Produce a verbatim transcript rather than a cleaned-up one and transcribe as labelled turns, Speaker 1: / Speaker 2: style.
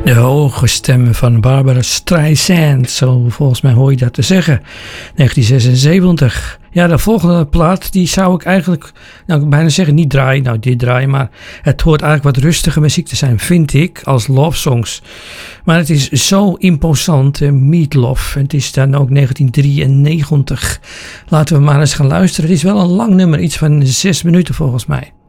Speaker 1: De hoge stemmen van Barbara Streisand, zo volgens mij hoor je dat te zeggen. negentien zesenzeventig. Ja, de volgende plaat, die zou ik eigenlijk, nou ik bijna zeggen, niet draaien. Nou, dit draaien, maar het hoort eigenlijk wat rustige muziek te zijn, vind ik, als love songs. Maar het is zo imposant, uh, Meat Love. En het is dan ook negentien drieënnegentig. Laten we maar eens gaan luisteren. Het is wel een lang nummer, iets van zes minuten volgens mij.